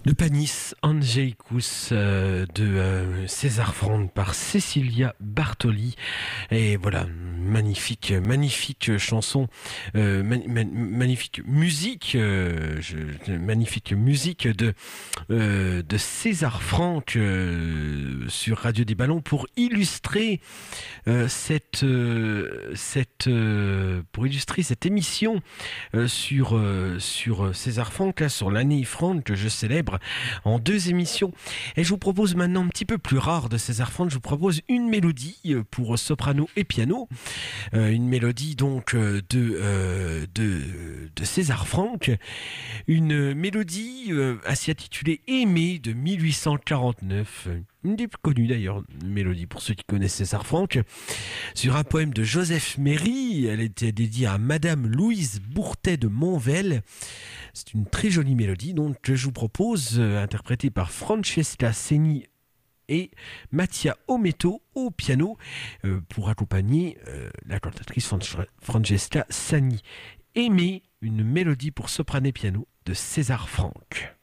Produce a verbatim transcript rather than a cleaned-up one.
Le Panis Angelicus euh, de euh, César Franck par Cecilia Bartoli. Et voilà, magnifique, magnifique chanson, euh, man- man- magnifique musique, euh, je- magnifique musique de, euh, de César Franck euh, sur Radio des Ballons pour illustrer euh, cette, euh, cette, euh, pour illustrer cette émission euh, sur, euh, sur César Franck, là, sur l'année Franck que je célèbre en deux émissions. Et je vous propose maintenant un petit peu plus rare de César Franck, je vous propose une mélodie euh, pour soprano et piano, euh, une mélodie donc euh, de, euh, de, de César Franck, une mélodie euh, ainsi intitulée Aimée de mille huit cent quarante-neuf, une des plus connues d'ailleurs, une mélodie pour ceux qui connaissent César Franck, sur un poème de Joseph Méry. Elle était dédiée à Madame Louise Bourtet de Monvel. C'est une très jolie mélodie donc que je vous propose, euh, interprétée par Francesca Segni et Mattia Ometto au piano, euh, pour accompagner euh, la cantatrice Fran- Francesca Sagni. Aimer, une mélodie pour soprano et piano de César Franck.